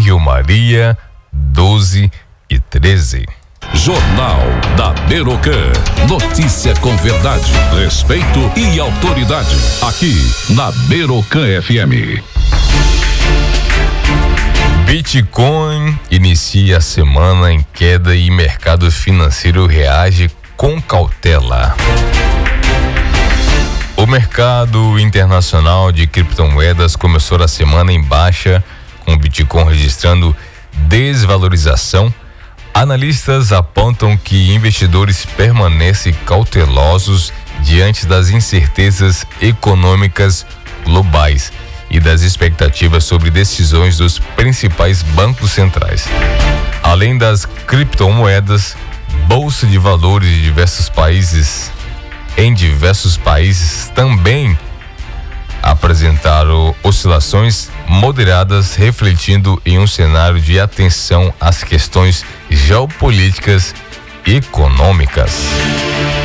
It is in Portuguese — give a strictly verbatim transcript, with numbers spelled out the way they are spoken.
Rio Maria, doze e treze. Jornal da Merocan. Notícia com verdade, respeito e autoridade. Aqui na Merocan F M. Bitcoin inicia a semana em queda e mercado financeiro reage com cautela. O mercado internacional de criptomoedas começou a semana em baixa, com o Bitcoin registrando desvalorização. Analistas apontam que investidores permanecem cautelosos diante das incertezas econômicas globais e das expectativas sobre decisões dos principais bancos centrais. Além das criptomoedas, bolsa de valores de diversos países, em diversos países também apresentaram oscilações moderadas, refletindo em um cenário de atenção às questões geopolíticas e econômicas.